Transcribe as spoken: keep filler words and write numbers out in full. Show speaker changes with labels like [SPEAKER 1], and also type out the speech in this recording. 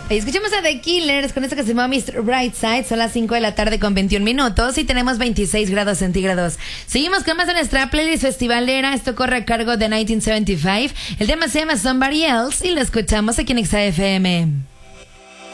[SPEAKER 1] Escuchamos a The Killers con esto que se llama mister Brightside. Son las cinco de la tarde con veintiún minutos y tenemos veintiséis grados centígrados. Seguimos con más de nuestra playlist festivalera. Esto corre a cargo de diecinueve setenta y cinco. El tema se llama Somebody Else y lo escuchamos aquí en X A F M.